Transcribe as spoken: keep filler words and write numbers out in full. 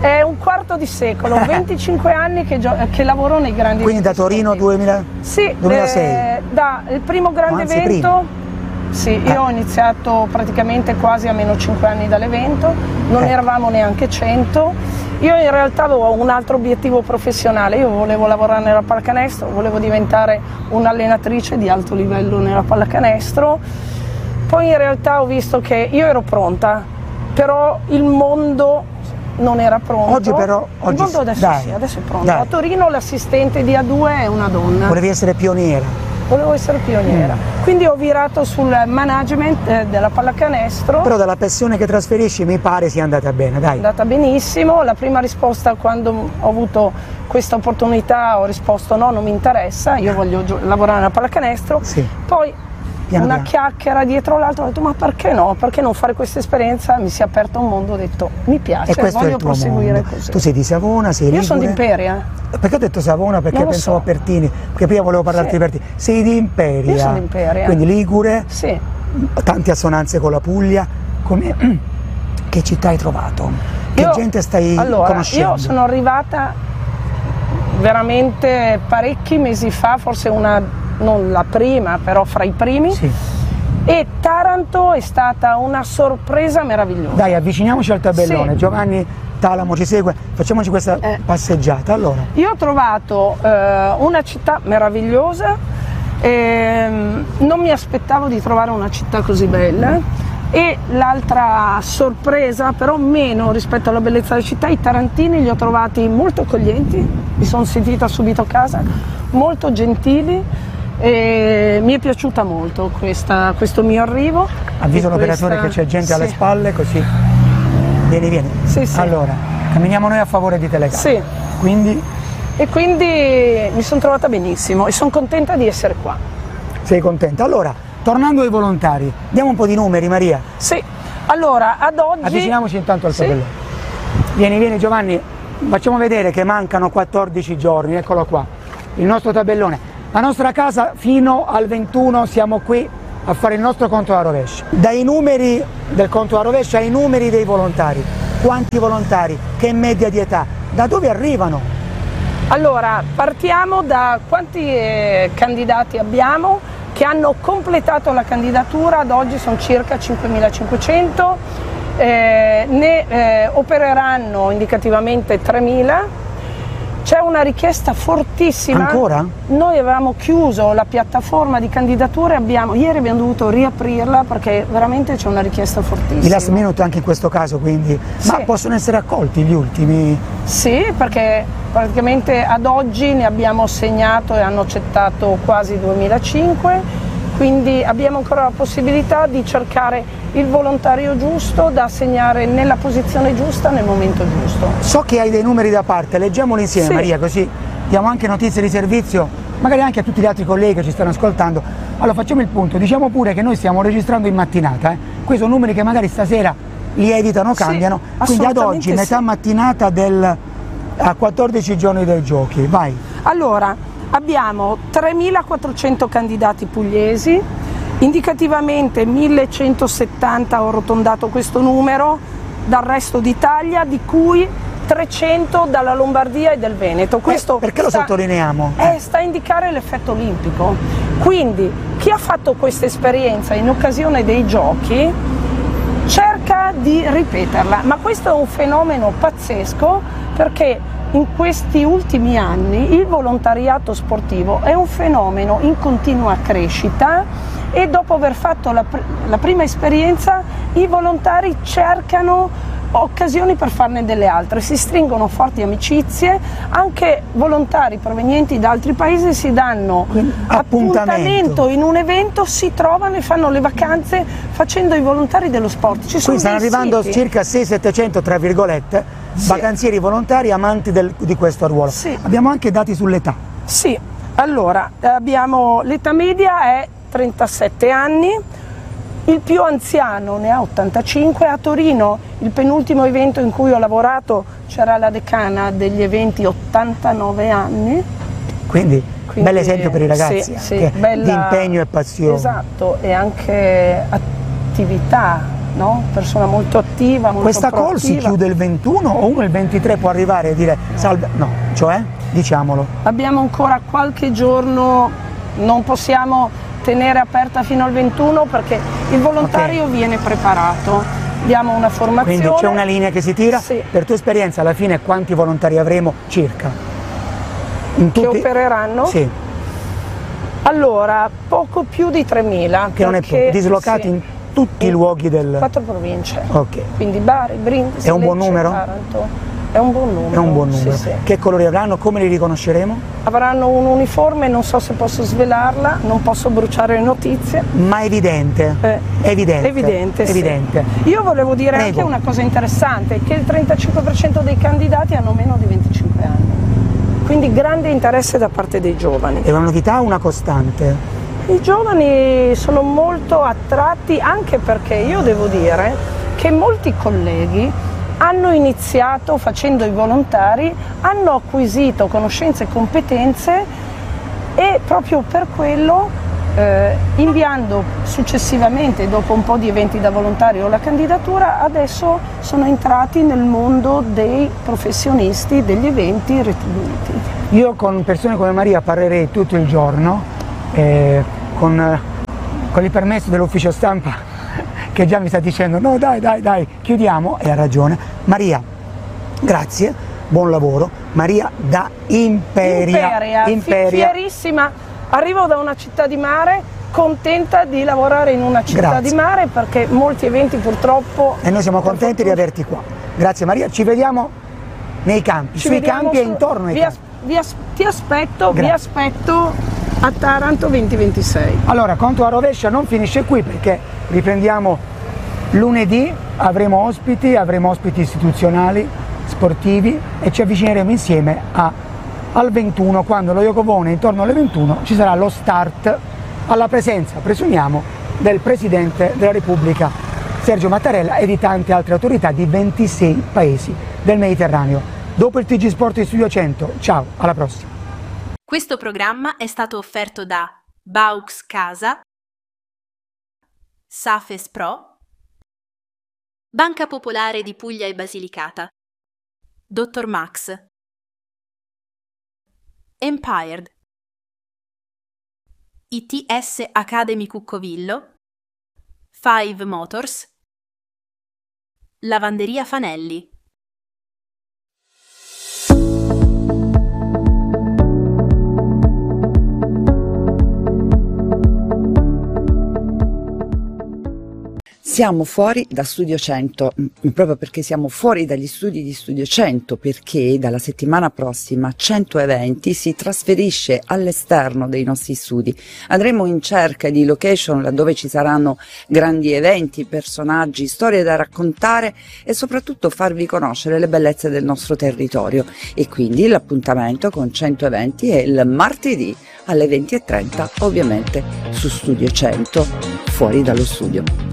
È un quarto di secolo, venticinque anni che, che lavoro nei grandi Quindi eventi. Quindi da Torino duemila, sì, duemilasei? Eh, da il primo grande Anzi, evento, prima. sì, io eh. ho iniziato praticamente quasi a meno cinque anni dall'evento, non eh. eravamo neanche cento. Io in realtà avevo un altro obiettivo professionale, io volevo lavorare nella pallacanestro, volevo diventare un'allenatrice di alto livello nella pallacanestro, poi in realtà ho visto che io ero pronta, però il mondo non era pronto. Oggi però, oggi il mondo adesso dai, sì, adesso è pronto. Dai. A Torino l'assistente di A due è una donna. Volevi essere pioniera. Volevo essere pioniera, mm. quindi ho virato sul management eh, della pallacanestro. Però dalla passione che trasferisci mi pare sia andata bene, dai. È andata benissimo, la prima risposta quando ho avuto questa opportunità ho risposto no, non mi interessa, io voglio lavorare nella pallacanestro. Sì. Poi Piano una piano. chiacchiera dietro l'altro, ho detto ma perché no, perché non fare questa esperienza, mi si è aperto un mondo, ho detto mi piace, E questo voglio è il tuo proseguire mondo. così. Tu sei di Savona, sei ligure. Io sono di Imperia. Perché ho detto Savona? Perché Non lo pensavo so. a Pertini, perché prima volevo parlarti Sì. di Pertini. Sei di Imperia. Io sono di Imperia. Quindi ligure, Sì. tante assonanze con la Puglia. Come... Che città hai trovato? Che Io, gente stai allora, conoscendo? Io sono arrivata veramente parecchi mesi fa, forse una, non la prima, però fra i primi. Sì. E Taranto è stata una sorpresa meravigliosa. Dai, avviciniamoci al tabellone. Sì. Giovanni Talamo ci segue, facciamoci questa Eh. passeggiata. Allora. Io ho trovato eh, una città meravigliosa, ehm, non mi aspettavo di trovare una città così bella, e l'altra sorpresa, però meno rispetto alla bellezza della città, i tarantini li ho trovati molto accoglienti, mi sono sentita subito a casa, molto gentili. E mi è piaciuta molto questa, questo mio arrivo. Avviso l'operatore questa... che c'è gente sì. alle spalle, così vieni, vieni. Sì, sì. Allora, camminiamo noi a favore di Telecamere. Sì. Quindi E quindi mi sono trovata benissimo e sono contenta di essere qua. sei contenta. Allora, tornando ai volontari, diamo un po' di numeri, Maria. Sì, allora ad oggi... Avviciniamoci intanto al Sì. tabellone. Vieni, vieni Giovanni, facciamo vedere che mancano quattordici giorni, eccolo qua, il nostro tabellone. La nostra casa fino al ventuno siamo qui a fare il nostro conto alla rovescia. Dai numeri del conto alla rovescia ai numeri dei volontari. Quanti volontari? Che media di età? Da dove arrivano? Allora, partiamo da quanti eh, candidati abbiamo che hanno completato la candidatura, ad oggi sono circa cinquemilacinquecento, eh, ne eh, opereranno indicativamente tremila. C'è una richiesta fortissima. Ancora? Noi avevamo chiuso la piattaforma di candidature, abbiamo, ieri abbiamo dovuto riaprirla perché veramente c'è una richiesta fortissima. I last minute anche in questo caso, quindi. Sì. Ma possono essere accolti gli ultimi? Sì, perché praticamente ad oggi ne abbiamo segnato e hanno accettato quasi duemilacinque, quindi abbiamo ancora la possibilità di cercare il volontario giusto da assegnare nella posizione giusta nel momento giusto. So che hai dei numeri da parte, leggiamoli insieme Sì. Maria, così diamo anche notizie di servizio, magari anche a tutti gli altri colleghi che ci stanno ascoltando. Allora facciamo il punto, diciamo pure che noi stiamo registrando in mattinata, eh? Questi sono numeri che magari stasera lievitano, cambiano, Sì, quindi ad oggi, assolutamente metà sì. mattinata del, a quattordici giorni dai giochi, vai. Allora, abbiamo tremilaquattrocento candidati pugliesi, indicativamente millecentosettanta, ho arrotondato questo numero, dal resto d'Italia, di cui trecento dalla Lombardia e del Veneto. Questo eh, perché lo sta, sottolineiamo? Eh, sta a indicare l'effetto olimpico. Quindi chi ha fatto questa esperienza in occasione dei giochi cerca di ripeterla, ma questo è un fenomeno pazzesco perché in questi ultimi anni il volontariato sportivo è un fenomeno in continua crescita e dopo aver fatto la, pr la prima esperienza i volontari cercano occasioni per farne delle altre, si stringono forti amicizie, anche volontari provenienti da altri paesi si danno appuntamento. appuntamento in un evento, si trovano e fanno le vacanze facendo i volontari dello sport. Ci sono Qui stanno dei arrivando siti. circa sei settecento tra virgolette Sì. vacanzieri volontari amanti del, di questo ruolo. Sì. Abbiamo anche dati sull'età. Sì, allora abbiamo l'età media è trentasette anni, il più anziano ne ha ottantacinque, a Torino il penultimo evento in cui ho lavorato c'era la decana degli eventi ottantanove anni. Quindi, Quindi bell'esempio per i ragazzi, sì, anche, sì, bella, di impegno e passione. Esatto, e anche attività no? Persona molto attiva, molto Questa call si proattiva. chiude il ventuno o uno il ventitré può arrivare e dire salve? No, cioè, diciamolo. Abbiamo ancora qualche giorno, non possiamo tenere aperta fino al ventuno perché il volontario Okay. viene preparato. Diamo una formazione. Quindi c'è una linea che si tira? Sì. Per tua esperienza alla fine quanti volontari avremo circa? In Che tutti- opereranno? Sì, Allora, poco più di tremila. che non è perché- poco, dislocati sì, in tutti i in luoghi del... quattro province. Ok, Quindi Bari, Brindisi, È un buon Lecce, numero? Taranto. È un buon numero. è un buon numero. Sì, sì. Che colori avranno? Come li riconosceremo? Avranno un uniforme, non so se posso svelarla, non posso bruciare le notizie. Ma evidente, Eh, evidente, Evidente, sì. evidente. Io volevo dire Prego. anche una cosa interessante, che il trentacinque per cento dei candidati hanno meno di venticinque anni, quindi grande interesse da parte dei giovani. È una novità o una costante? I giovani sono molto attratti anche perché io devo dire che molti colleghi hanno iniziato facendo i volontari, hanno acquisito conoscenze e competenze e proprio per quello eh, inviando successivamente, dopo un po' di eventi da volontario, la candidatura, adesso sono entrati nel mondo dei professionisti degli eventi retribuiti. Io con persone come Maria parlerei tutto il giorno, eh, con, con il permesso dell'ufficio stampa che già mi sta dicendo no dai dai dai chiudiamo, e ha ragione. Maria, grazie, buon lavoro. Maria da Imperia, Imperia, fi- fierissima, arrivo da una città di mare, contenta di lavorare in una città Grazie. di mare perché molti eventi purtroppo... E noi siamo per contenti di fortuna- averti qua. Grazie Maria, ci vediamo nei campi, Ci sui vediamo campi e su- intorno ai vi campi. as- vi as- ti aspetto, vi Grazie. aspetto a Taranto venti ventisei. Allora, conto a rovescia non finisce qui perché riprendiamo lunedì, avremo ospiti, avremo ospiti istituzionali, sportivi e ci avvicineremo insieme a, al ventuno, quando lo Iocovone intorno alle ventuno ci sarà lo start alla presenza, presumiamo, del Presidente della Repubblica Sergio Mattarella e di tante altre autorità di ventisei paesi del Mediterraneo. Dopo il T G Sport di Studio cento, ciao, alla prossima! Questo programma è stato offerto da Baux Casa, Safes Pro, Banca Popolare di Puglia e Basilicata, Dottor Max, Empired, I T S Academy Cuccovillo, Five Motors, Lavanderia Fanelli. Siamo fuori da Studio cento, proprio perché siamo fuori dagli studi di Studio cento, perché dalla settimana prossima cento eventi si trasferisce all'esterno dei nostri studi. Andremo in cerca di location laddove ci saranno grandi eventi, personaggi, storie da raccontare e soprattutto farvi conoscere le bellezze del nostro territorio. E quindi l'appuntamento con cento eventi è il martedì alle venti e trenta, ovviamente su Studio cento, fuori dallo studio.